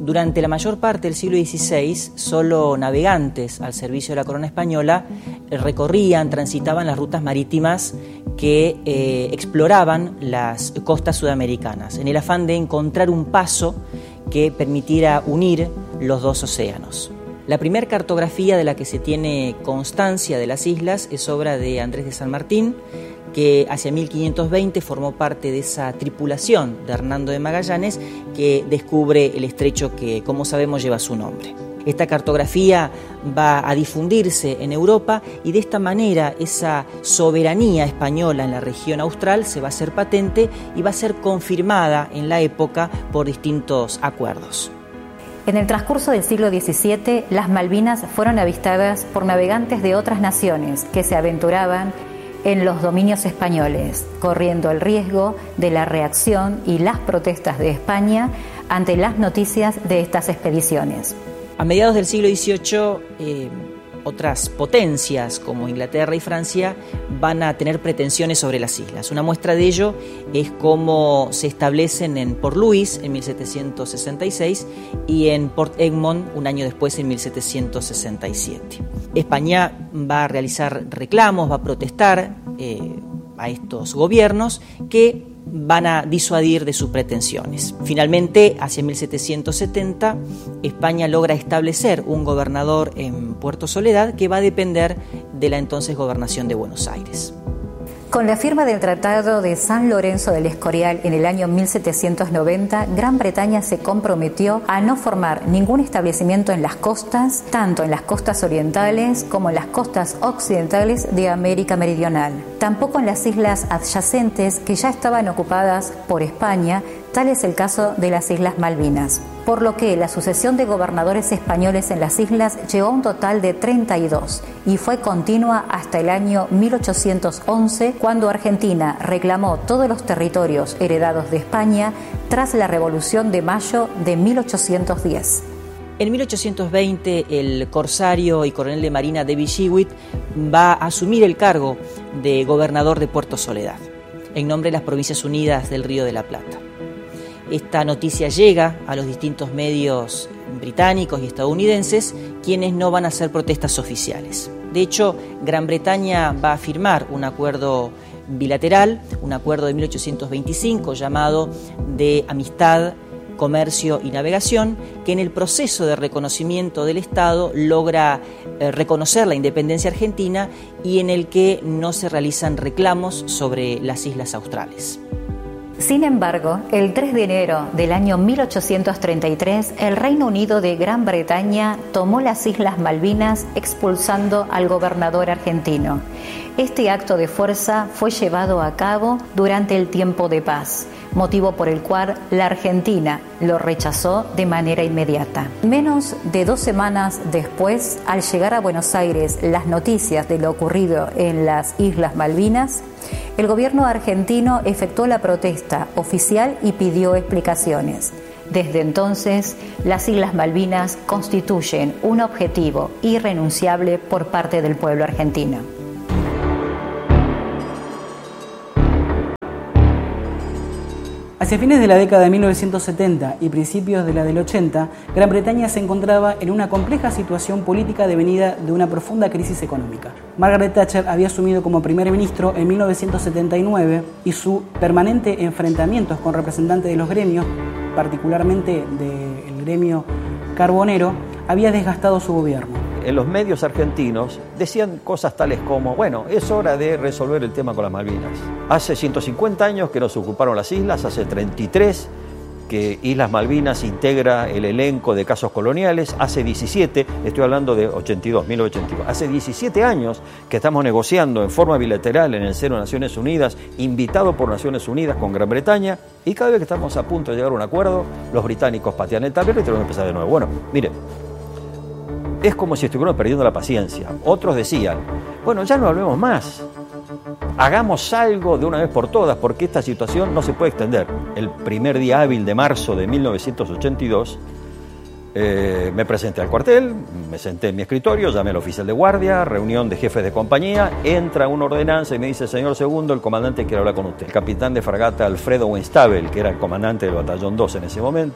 Durante la mayor parte del siglo XVI, solo navegantes al servicio de la corona española recorrían, transitaban las rutas marítimas que exploraban las costas sudamericanas, en el afán de encontrar un paso que permitiera unir los dos océanos. La primera cartografía de la que se tiene constancia de las islas es obra de Andrés de San Martín, que hacia 1520 formó parte de esa tripulación de Hernando de Magallanes que descubre el estrecho que, como sabemos, lleva su nombre. Esta cartografía va a difundirse en Europa y de esta manera esa soberanía española en la región austral se va a hacer patente y va a ser confirmada en la época por distintos acuerdos. En el transcurso del siglo XVII, las Malvinas fueron avistadas por navegantes de otras naciones que se aventuraban en los dominios españoles, corriendo el riesgo de la reacción y las protestas de España ante las noticias de estas expediciones. A mediados del siglo XVIII, otras potencias como Inglaterra y Francia van a tener pretensiones sobre las islas. Una muestra de ello es cómo se establecen en Port Louis en 1766 y en Port Egmont un año después en 1767. España va a realizar reclamos, va a protestar a estos gobiernos que van a disuadir de sus pretensiones. Finalmente, hacia 1770, España logra establecer un gobernador en Puerto Soledad que va a depender de la entonces gobernación de Buenos Aires. Con la firma del Tratado de San Lorenzo del Escorial en el año 1790, Gran Bretaña se comprometió a no formar ningún establecimiento en las costas, tanto en las costas orientales como en las costas occidentales de América Meridional. Tampoco en las islas adyacentes que ya estaban ocupadas por España, tal es el caso de las Islas Malvinas. Por lo que la sucesión de gobernadores españoles en las islas llegó a un total de 32 y fue continua hasta el año 1811, cuando Argentina reclamó todos los territorios heredados de España tras la Revolución de Mayo de 1810. En 1820, el corsario y coronel de marina David Shewitt va a asumir el cargo de gobernador de Puerto Soledad, en nombre de las Provincias Unidas del Río de la Plata. Esta noticia llega a los distintos medios británicos y estadounidenses, quienes no van a hacer protestas oficiales. De hecho, Gran Bretaña va a firmar un acuerdo bilateral, un acuerdo de 1825 llamado de Amistad, Comercio y Navegación, que en el proceso de reconocimiento del Estado logra reconocer la independencia argentina y en el que no se realizan reclamos sobre las islas australes. Sin embargo, el 3 de enero del año 1833, el Reino Unido de Gran Bretaña tomó las Islas Malvinas expulsando al gobernador argentino. Este acto de fuerza fue llevado a cabo durante el tiempo de paz, motivo por el cual la Argentina lo rechazó de manera inmediata. Menos de 2 semanas después, al llegar a Buenos Aires las noticias de lo ocurrido en las Islas Malvinas, el gobierno argentino efectuó la protesta oficial y pidió explicaciones. Desde entonces, las Islas Malvinas constituyen un objetivo irrenunciable por parte del pueblo argentino. Hacia fines de la década de 1970 y principios de la del 80, Gran Bretaña se encontraba en una compleja situación política devenida de una profunda crisis económica. Margaret Thatcher había asumido como primer ministro en 1979 y su permanente enfrentamientos con representantes de los gremios, particularmente del gremio carbonero, había desgastado su gobierno. En los medios argentinos decían cosas tales como, bueno, es hora de resolver el tema con las Malvinas. Hace 150 años que nos ocuparon las islas, hace 33 que Islas Malvinas integra el elenco de casos coloniales, hace 17, estoy hablando de 1982, hace 17 años que estamos negociando en forma bilateral en el seno de Naciones Unidas, invitado por Naciones Unidas con Gran Bretaña, y cada vez que estamos a punto de llegar a un acuerdo, los británicos patean el tablero y tenemos que empezar de nuevo. Bueno, miren, es como si estuviéramos perdiendo la paciencia. Otros decían, bueno, ya no hablemos más. Hagamos algo de una vez por todas, porque esta situación no se puede extender. El primer día hábil de marzo de 1982, me presenté al cuartel, me senté en mi escritorio, llamé al oficial de guardia, reunión de jefes de compañía, entra una ordenanza y me dice, señor segundo, el comandante quiere hablar con usted. El capitán de fragata Alfredo Winstabel, que era el comandante del batallón 2 en ese momento,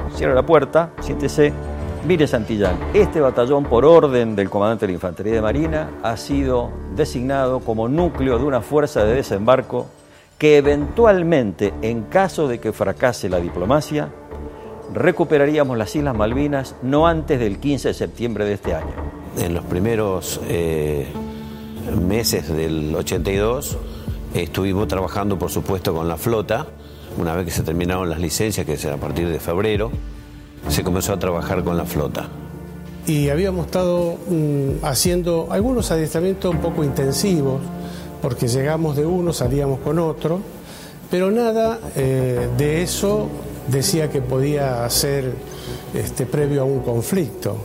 cierre la puerta, siéntese. Mire, Santillán, este batallón, por orden del comandante de la Infantería de Marina, ha sido designado como núcleo de una fuerza de desembarco que eventualmente, en caso de que fracase la diplomacia, recuperaríamos las Islas Malvinas no antes del 15 de septiembre de este año. En los primeros meses del 82 estuvimos trabajando, por supuesto, con la flota. Una vez que se terminaron las licencias, que es a partir de febrero, se comenzó a trabajar con la flota. Y habíamos estado haciendo algunos adiestramientos un poco intensivos, porque llegamos de uno, salíamos con otro, pero nada de eso decía que podía ser previo a un conflicto.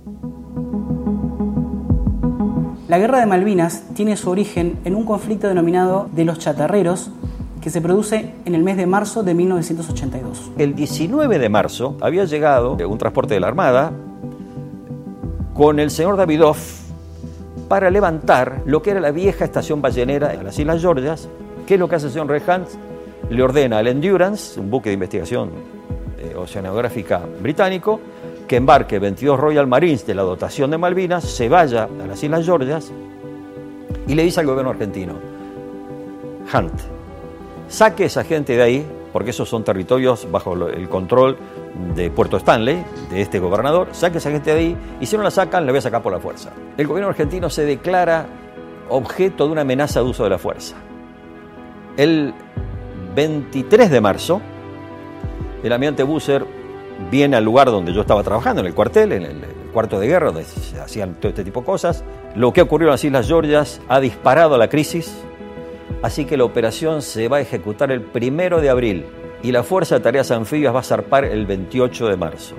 La Guerra de Malvinas tiene su origen en un conflicto denominado de los chatarreros, que se produce en el mes de marzo de 1982. El 19 de marzo había llegado un transporte de la Armada con el señor Davidoff para levantar lo que era la vieja estación ballenera de las Islas Georgias. ¿Qué es lo que hace el señor Rehand? Le ordena al Endurance, un buque de investigación oceanográfica británico, que embarque 22 Royal Marines de la dotación de Malvinas, se vaya a las Islas Georgias y le dice al gobierno argentino: Hunt, saque esa gente de ahí, porque esos son territorios bajo el control de Puerto Stanley, de este gobernador, saque esa gente de ahí, y si no la sacan, la voy a sacar por la fuerza. El gobierno argentino se declara objeto de una amenaza de uso de la fuerza. El 23 de marzo, el almirante Busser viene al lugar donde yo estaba trabajando, en el cuartel, en el cuarto de guerra, donde se hacían todo este tipo de cosas. Lo que ocurrió en las Islas Georgias ha disparado a la crisis, así que la operación se va a ejecutar el 1 de abril y la Fuerza de Tareas Anfibias va a zarpar el 28 de marzo.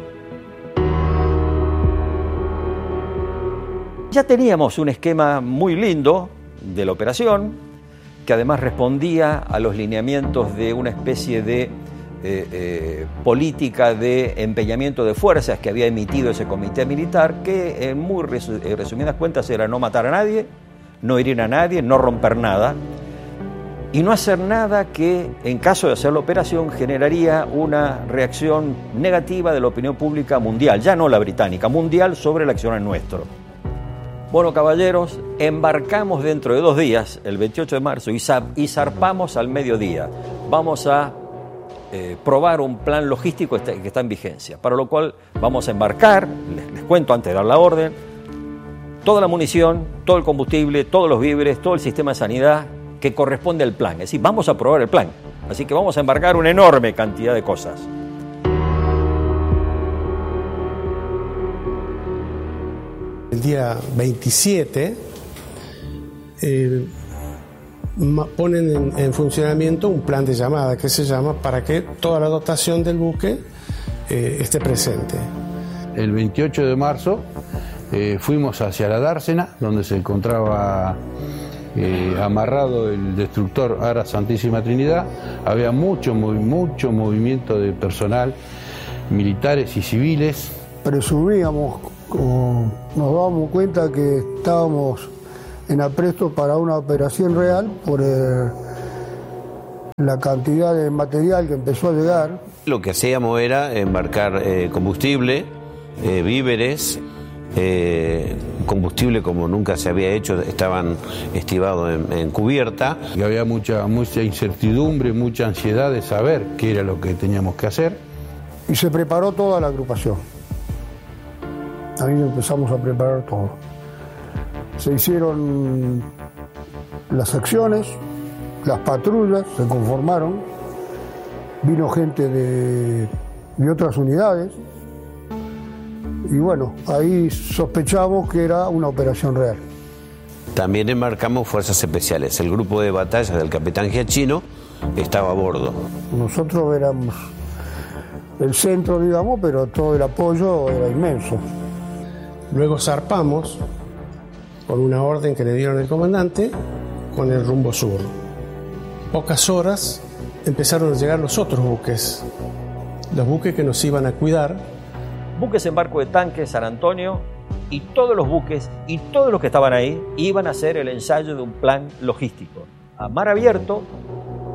Ya teníamos un esquema muy lindo de la operación, que además respondía a los lineamientos de una especie de política de empeñamiento de fuerzas que había emitido ese comité militar, que en muy resumidas cuentas era no matar a nadie, no herir a nadie, no romper nada y no hacer nada que, en caso de hacer la operación, generaría una reacción negativa de la opinión pública mundial, ya no la británica, mundial, sobre el accionar nuestro. Bueno, caballeros, embarcamos dentro de 2 días, el 28 de marzo, y zarpamos al mediodía. Vamos a probar un plan logístico que está en vigencia, para lo cual vamos a embarcar, les cuento antes de dar la orden, toda la munición, todo el combustible, todos los víveres, todo el sistema de sanidad que corresponde al plan. Es decir, vamos a probar el plan, así que vamos a embarcar una enorme cantidad de cosas. El día 27 ponen en funcionamiento un plan de llamada que se llama para que toda la dotación del buque esté presente. El 28 de marzo fuimos hacia la dársena, donde se encontraba amarrado el destructor Ara Santísima Trinidad. Había mucho movimiento de personal, militares y civiles. Presumíamos, nos dábamos cuenta que estábamos en apresto para una operación real por la cantidad de material que empezó a llegar. Lo que hacíamos era embarcar combustible, víveres, combustible como nunca se había hecho, estaban estivados en cubierta. Y había mucha incertidumbre, mucha ansiedad de saber qué era lo que teníamos que hacer. Y se preparó toda la agrupación. Ahí empezamos a preparar todo. Se hicieron las acciones, las patrullas se conformaron, vino gente de otras unidades y bueno, ahí sospechamos que era una operación real. También embarcamos fuerzas especiales. El grupo de batalla del capitán Giachino estaba a bordo. Nosotros éramos el centro, digamos, pero todo el apoyo era inmenso. Luego zarpamos con una orden que le dieron el comandante con el rumbo sur. Pocas horas empezaron a llegar los otros buques, los buques que nos iban a cuidar. Buques en barco de tanque San Antonio, y todos los buques y todos los que estaban ahí iban a hacer el ensayo de un plan logístico. A mar abierto,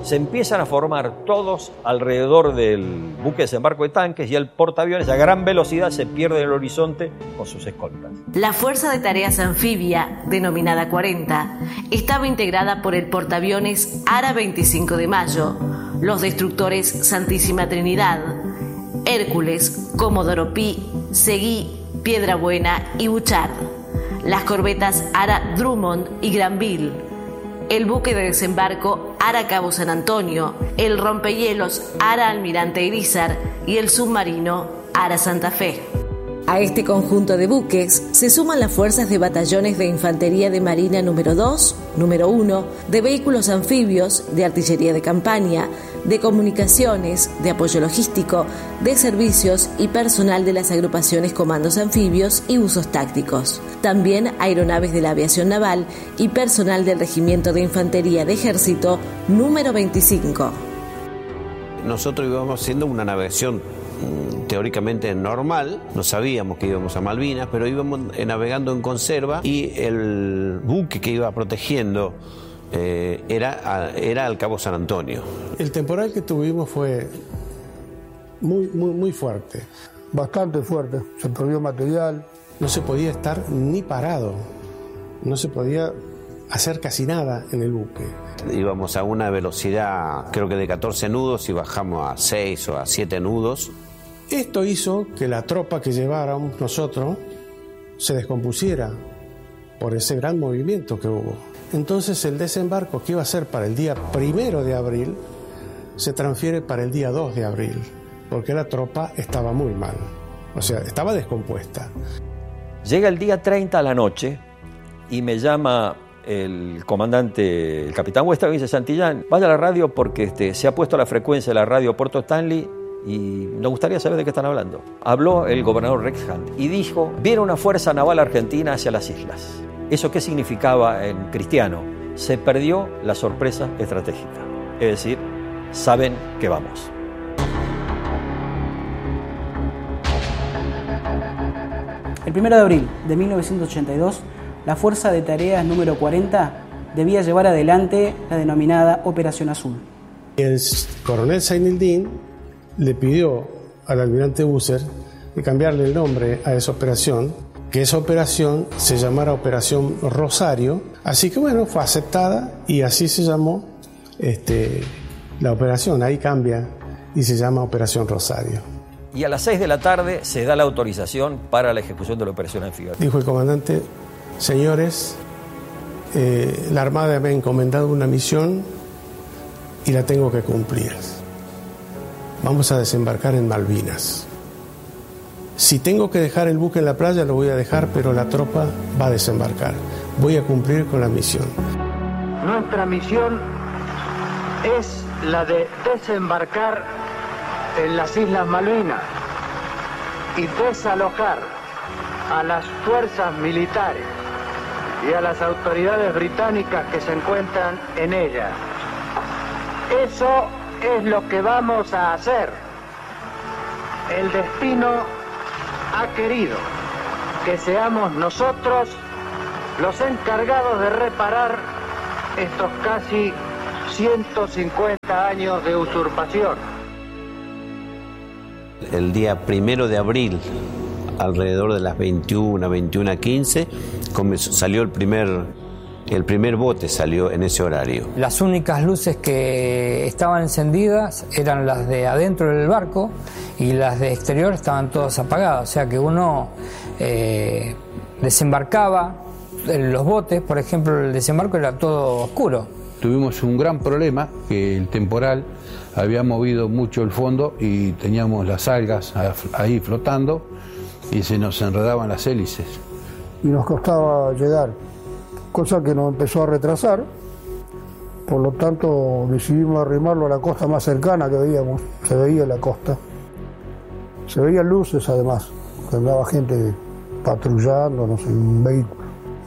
se empiezan a formar todos alrededor del buque de desembarco de tanques y el portaaviones a gran velocidad se pierde en el horizonte con sus escoltas. La Fuerza de Tareas Anfibia, denominada 40, estaba integrada por el portaaviones Ara 25 de Mayo, los destructores Santísima Trinidad, Hércules, Comodoro Pi, Seguí, Piedra Buena y Buchard, las corbetas Ara Drummond y Granville, el buque de desembarco Ara Cabo San Antonio, el rompehielos Ara Almirante Irizar y el submarino Ara Santa Fe. A este conjunto de buques se suman las fuerzas de batallones de Infantería de Marina número 2, número 1, de vehículos anfibios, de artillería de campaña, de comunicaciones, de apoyo logístico, de servicios y personal de las agrupaciones comandos anfibios y usos tácticos. También aeronaves de la aviación naval y personal del Regimiento de Infantería de Ejército número 25. Nosotros íbamos haciendo una navegación teóricamente normal, no sabíamos que íbamos a Malvinas, pero íbamos navegando en conserva y el buque que iba protegiendo era al Cabo San Antonio. El temporal que tuvimos fue muy fuerte. Bastante fuerte, se perdió material. No se podía estar ni parado, no se podía hacer casi nada en el buque. Íbamos a una velocidad creo que de 14 nudos y bajamos a 6 o a 7 nudos. Esto hizo que la tropa que lleváramos nosotros se descompusiera por ese gran movimiento que hubo. Entonces el desembarco que iba a ser para el día 1 de abril se transfiere para el día 2 de abril, porque la tropa estaba muy mal, o sea, estaba descompuesta. Llega el día 30 a la noche y me llama el comandante, el capitán Huestra, me dice: Santillán, vaya a la radio porque se ha puesto la frecuencia de la radio Puerto Stanley y nos gustaría saber de qué están hablando. Habló el gobernador Rex Hunt y dijo: viene una fuerza naval argentina hacia las islas. ¿Eso qué significaba en cristiano? Se perdió la sorpresa estratégica. Es decir, saben que vamos. El 1 de abril de 1982, la Fuerza de Tareas número 40 debía llevar adelante la denominada Operación Azul. El coronel Zeinildin le pidió al almirante Busser de cambiarle el nombre a esa operación, que esa operación se llamara Operación Rosario. Así que bueno, fue aceptada y así se llamó la operación. Ahí cambia y se llama Operación Rosario. Y a las 6 de la tarde se da la autorización para la ejecución de la operación anfibia. Dijo el comandante: señores, la Armada me ha encomendado una misión y la tengo que cumplir. Vamos a desembarcar en Malvinas. Si tengo que dejar el buque en la playa, lo voy a dejar, pero la tropa va a desembarcar. Voy a cumplir con la misión. Nuestra misión es la de desembarcar en las Islas Malvinas y desalojar a las fuerzas militares y a las autoridades británicas que se encuentran en ellas. Eso es lo que vamos a hacer. El destino ha querido que seamos nosotros los encargados de reparar estos casi 150 años de usurpación. El día 1 de abril, alrededor de las 21:15, salió el primer bote, salió en ese horario. Las únicas luces que estaban encendidas eran las de adentro del barco y las de exterior estaban todas apagadas, o sea que uno desembarcaba los botes, por ejemplo, el desembarco era todo oscuro. Tuvimos un gran problema, que el temporal había movido mucho el fondo y teníamos las algas ahí flotando y se nos enredaban las hélices. Y nos costaba llegar, cosa que nos empezó a retrasar, por lo tanto decidimos arrimarlo a la costa más cercana que veíamos, se veía la costa. Se veían luces además, que andaba gente patrullando, en un vehículo.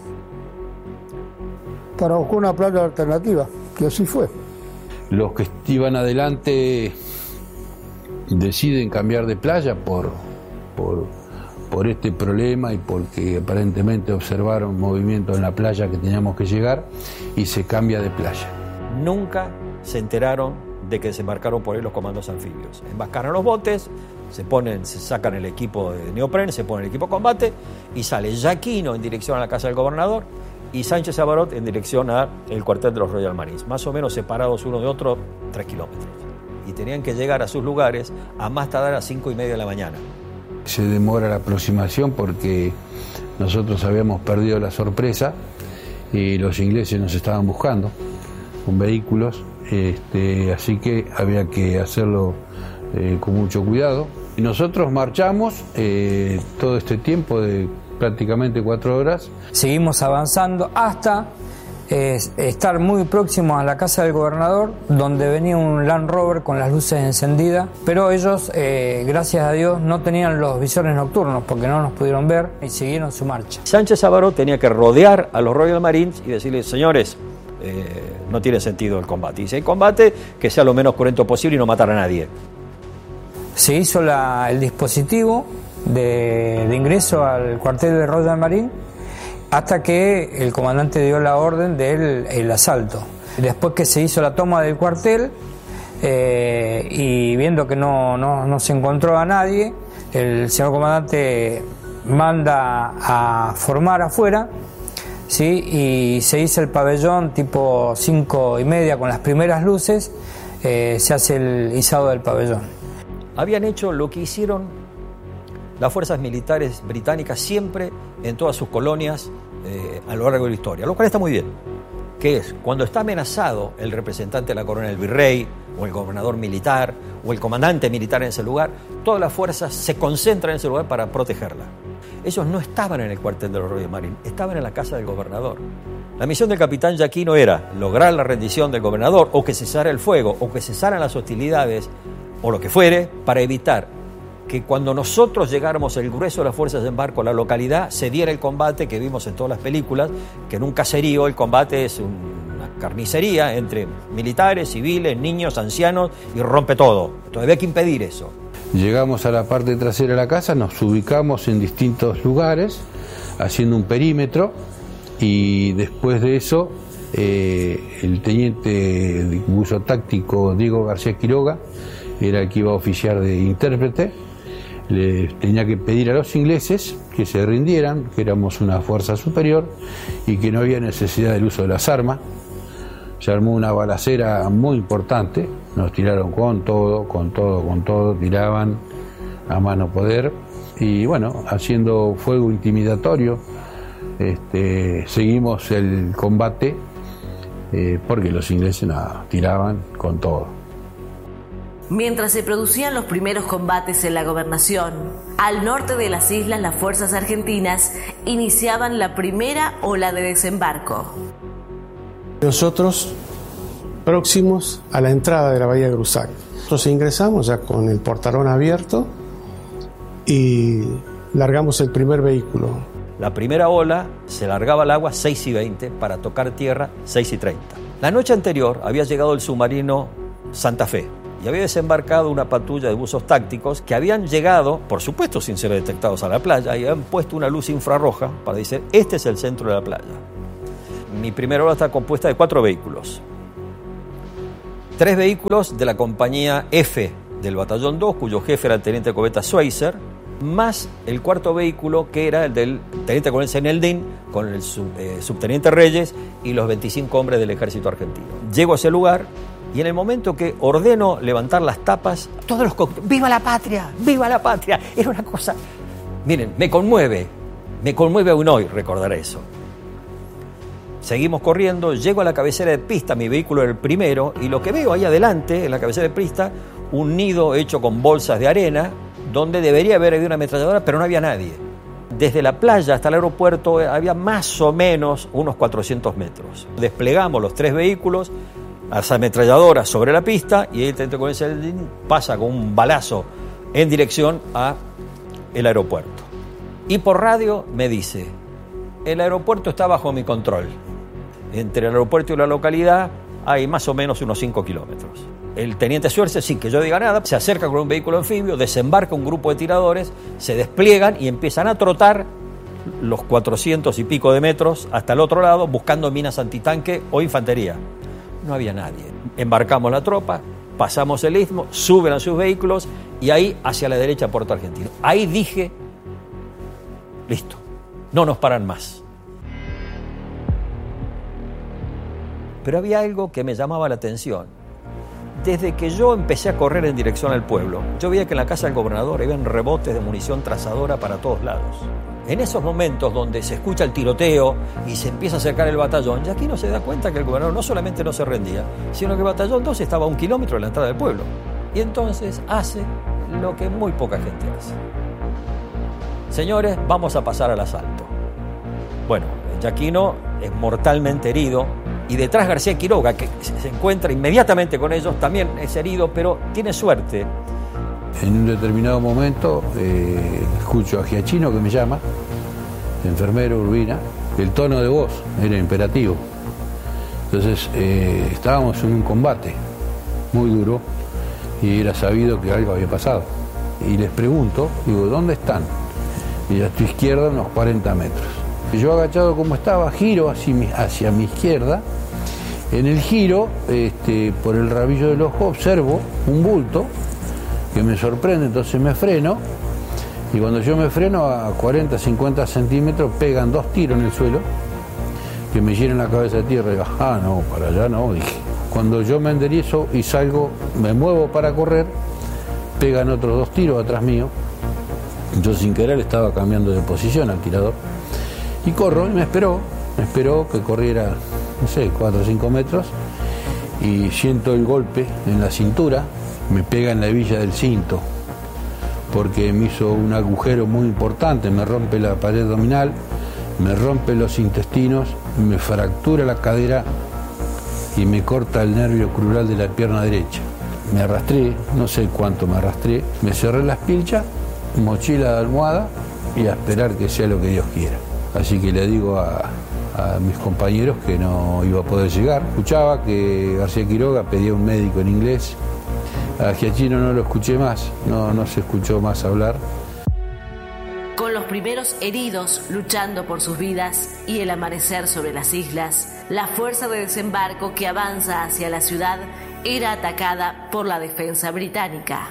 Para buscar una playa alternativa, que así fue. Los que iban adelante deciden cambiar de playa por este problema y porque aparentemente observaron movimiento en la playa que teníamos que llegar y se cambia de playa. Nunca se enteraron de que desembarcaron por ahí los comandos anfibios. Embarcaron los botes, se sacan el equipo de neopren, se ponen el equipo de combate y sale Giacchino en dirección a la casa del gobernador y Sánchez Abarot en dirección al cuartel de los Royal Marines, más o menos separados uno de otro 3 kilómetros. Y tenían que llegar a sus lugares a más tardar a las 5:30 de la mañana. Se demora la aproximación porque nosotros habíamos perdido la sorpresa y los ingleses nos estaban buscando con vehículos, así que había que hacerlo con mucho cuidado. Y nosotros marchamos todo este tiempo de prácticamente 4 horas. Seguimos avanzando hasta estar muy próximos a la casa del gobernador, donde venía un Land Rover con las luces encendidas, pero ellos, gracias a Dios, no tenían los visores nocturnos porque no nos pudieron ver y siguieron su marcha. Sánchez Abarot tenía que rodear a los Royal Marines y decirles, señores, no tiene sentido el combate. Y si hay combate, que sea lo menos cruento posible y no matar a nadie. Se hizo el dispositivo de ingreso al cuartel de Royal Marine hasta que el comandante dio la orden del asalto. Después que se hizo la toma del cuartel y viendo que no se encontró a nadie, el señor comandante manda a formar afuera, ¿sí? Y se hizo el pabellón tipo 5:30 con las primeras luces, se hace el izado del pabellón. Habían hecho lo que hicieron las fuerzas militares británicas siempre en todas sus colonias a lo largo de la historia, lo cual está muy bien, que es cuando está amenazado el representante de la corona, el virrey o el gobernador militar o el comandante militar en ese lugar, todas las fuerzas se concentran en ese lugar para protegerla. Ellos no estaban en el cuartel de los Royal Marines, estaban en la casa del gobernador. La misión del capitán Giacchino era lograr la rendición del gobernador o que cesara el fuego o que cesaran las hostilidades o lo que fuere, para evitar que cuando nosotros llegáramos el grueso de las fuerzas de embarco a la localidad, se diera el combate que vimos en todas las películas, que en un caserío el combate es una carnicería entre militares, civiles, niños, ancianos y rompe todo. Entonces había que impedir eso. Llegamos a la parte trasera de la casa, nos ubicamos en distintos lugares, haciendo un perímetro, y después de eso el teniente de buzo táctico Diego García Quiroga era el que iba a oficiar de intérprete. Le tenía que pedir a los ingleses que se rindieran, que éramos una fuerza superior y que no había necesidad del uso de las armas. Se armó una balacera muy importante, nos tiraron con todo, tiraban a mano poder y bueno, haciendo fuego intimidatorio, seguimos el combate porque los ingleses tiraban con todo. Mientras se producían los primeros combates en la gobernación, al norte de las islas las fuerzas argentinas iniciaban la primera ola de desembarco. Nosotros próximos a la entrada de la bahía de Grusac. Nosotros ingresamos ya con el portalón abierto y largamos el primer vehículo. La primera ola se largaba al agua 6:20 para tocar tierra 6:30. La noche anterior había llegado el submarino Santa Fe y había desembarcado una patrulla de buzos tácticos que habían llegado, por supuesto sin ser detectados, a la playa y habían puesto una luz infrarroja para decir, este es el centro de la playa. Mi primera ola está compuesta de 4 vehículos. 3 vehículos de la compañía F del batallón 2, cuyo jefe era el teniente de corbeta Schweitzer, más el 4º vehículo que era el del teniente coronel Zeneldin con el subteniente Reyes y los 25 hombres del ejército argentino. Llego a ese lugar y en el momento que ordeno levantar las tapas, todos los cócteles, ¡viva la patria! ¡Viva la patria! Era una cosa, miren, me conmueve aún hoy recordar eso. Seguimos corriendo, llego a la cabecera de pista, mi vehículo era el primero, y lo que veo ahí adelante, en la cabecera de pista, un nido hecho con bolsas de arena, donde debería haber habido una ametralladora, pero no había nadie. Desde la playa hasta el aeropuerto había más o menos unos 400 metros. Desplegamos los 3 vehículos, las ametralladoras sobre la pista, y el teniente coronel Zeneldin pasa con un balazo en dirección a el aeropuerto. Y por radio me dice, el aeropuerto está bajo mi control. Entre el aeropuerto y la localidad hay más o menos unos 5 kilómetros. El teniente Schweitzer, sin que yo diga nada, se acerca con un vehículo anfibio, desembarca un grupo de tiradores, se despliegan y empiezan a trotar los 400 y pico de metros hasta el otro lado buscando minas antitanque o infantería. No había nadie. embarcamos la tropa, pasamos el istmo, suben a sus vehículos y ahí hacia la derecha Puerto Argentino. Ahí dije, listo, no nos paran más. Pero había algo que me llamaba la atención. Desde que yo empecé a correr en dirección al pueblo, yo veía que en la casa del gobernador habían rebotes de munición trazadora para todos lados. En esos momentos donde se escucha el tiroteo y se empieza a acercar el batallón, Giaquino se da cuenta que el gobernador no solamente no se rendía, sino que el batallón 2 estaba a 1 kilómetro de la entrada del pueblo. Y entonces hace lo que muy poca gente hace. Señores, vamos a pasar al asalto. Bueno, Giaquino es mortalmente herido y detrás García Quiroga, que se encuentra inmediatamente con ellos, también es herido, pero tiene suerte. En un determinado momento escucho a Giachino que me llama, enfermero, Urbina. El tono de voz era imperativo. Entonces estábamos en un combate muy duro y era sabido que algo había pasado. Y les pregunto, digo, ¿dónde están? Y a tu izquierda unos 40 metros. Y yo agachado como estaba, giro hacia mi izquierda. En el giro, por el rabillo del ojo, observo un bulto que me sorprende, entonces me freno, y cuando yo me freno a 40, 50 centímetros pegan 2 tiros en el suelo que me llenan la cabeza de tierra y digo, no, para allá no, dije. Cuando yo me enderezo y salgo, me muevo para correr, pegan otros 2 tiros atrás mío. Yo sin querer estaba cambiando de posición al tirador y corro, y me esperó que corriera, no sé, 4 o 5 metros, y siento el golpe en la cintura. Me pega en la hebilla del cinto porque me hizo un agujero muy importante, me rompe la pared abdominal, me rompe los intestinos, me fractura la cadera y me corta el nervio crural de la pierna derecha. Me arrastré, no sé cuánto me arrastré, me cerré las pilchas, mochila de almohada y a esperar que sea lo que Dios quiera. Así que le digo a mis compañeros que no iba a poder llegar. Escuchaba que García Quiroga pedía un médico en inglés. A Giachino no lo escuché más, no se escuchó más hablar. Con los primeros heridos luchando por sus vidas y el amanecer sobre las islas, la fuerza de desembarco que avanza hacia la ciudad era atacada por la defensa británica.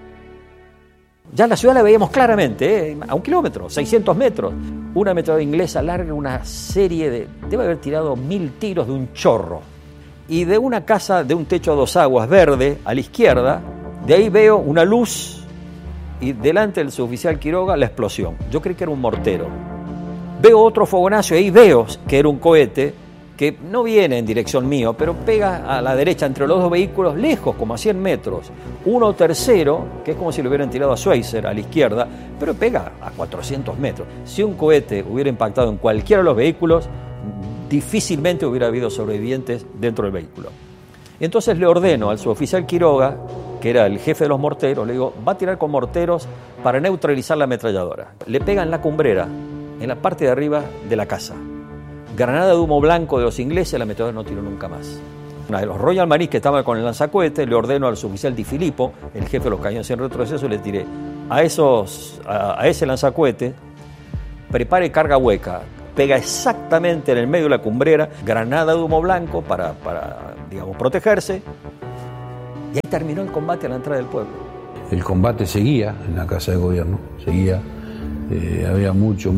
Ya la ciudad la veíamos claramente, a 1 kilómetro, 600 metros. Una ametralladora inglesa larga una serie de... debe haber tirado 1000 tiros de un chorro. Y de una casa de un techo a 2 aguas verde a la izquierda, de ahí veo una luz y delante del suboficial Quiroga la explosión. Yo creí que era un mortero. Veo otro fogonazo y ahí veo que era un cohete que no viene en dirección mío, pero pega a la derecha entre los 2 vehículos, lejos, como a 100 metros. Uno tercero, que es como si lo hubieran tirado a Schweitzer, a la izquierda, pero pega a 400 metros. Si un cohete hubiera impactado en cualquiera de los vehículos, difícilmente hubiera habido sobrevivientes dentro del vehículo. Entonces le ordeno al suboficial Quiroga, que era el jefe de los morteros, le digo, va a tirar con morteros para neutralizar la ametralladora. Le pega en la cumbrera, en la parte de arriba de la casa. Granada de humo blanco de los ingleses, la ametralladora no tiró nunca más. Una de los Royal Marines que estaba con el lanzacohete, le ordeno al suboficial Di Filippo, el jefe de los cañones en retroceso, le tiré a ese lanzacohete, prepare carga hueca. Pega exactamente en el medio de la cumbrera, granada de humo blanco para digamos, protegerse. Y ahí terminó el combate a la entrada del pueblo. El combate seguía en la Casa de Gobierno, seguía. Había mucho,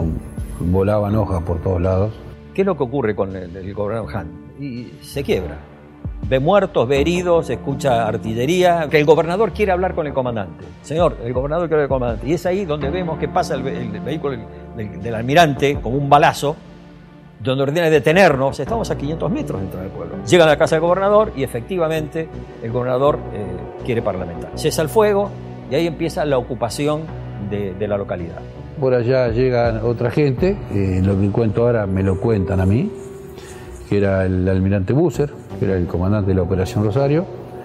volaban hojas por todos lados. ¿Qué es lo que ocurre con el gobernador Hunt? Y se quiebra. Ve muertos, ve heridos, escucha artillería. Que el gobernador quiere hablar con el comandante. Señor, el gobernador quiere hablar con el comandante. Y es ahí donde vemos que pasa el vehículo del almirante con un balazo, donde ordena detenernos. Estamos a 500 metros dentro del pueblo. Llegan a la casa del gobernador y efectivamente el gobernador quiere parlamentar. Cesa el fuego y ahí empieza la ocupación de la localidad. Por allá llega otra gente, lo que cuento ahora me lo cuentan a mí, que era el almirante Busser, que era el comandante de la Operación Rosario.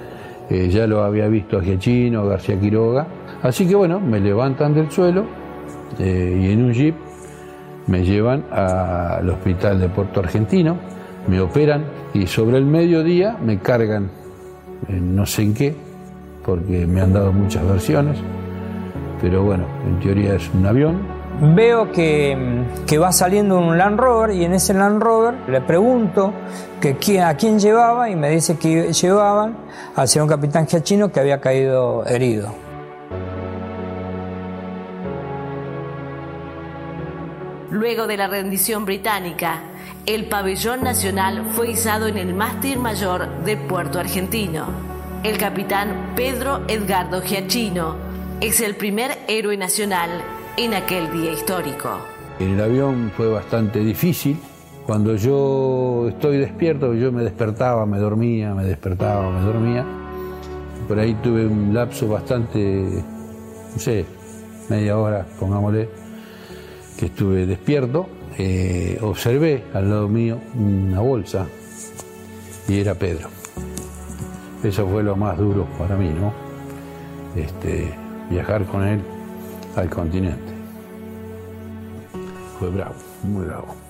Ya lo había visto a Giachino, García Quiroga. Así que bueno, me levantan del suelo y en un jeep me llevan al hospital de Puerto Argentino, me operan y sobre el mediodía me cargan no sé en qué, porque me han dado muchas versiones, pero bueno, en teoría es un avión, veo que va saliendo un Land Rover, y en ese Land Rover le pregunto a quién llevaba, y me dice que llevaban al señor capitán Giachino, que había caído herido. Luego de la rendición británica, el pabellón nacional fue izado en el mástil mayor de Puerto Argentino. El capitán Pedro Edgardo Giachino es el primer héroe nacional en aquel día histórico. En el avión fue bastante difícil. Cuando yo estoy despierto, yo me despertaba, me dormía, me despertaba, me dormía. Por ahí tuve un lapso bastante, no sé, media hora, pongámosle, que estuve despierto. Observé al lado mío una bolsa y era Pedro. Eso fue lo más duro para mí, ¿no? Viajar con él al continente. Fue bravo, muy bravo.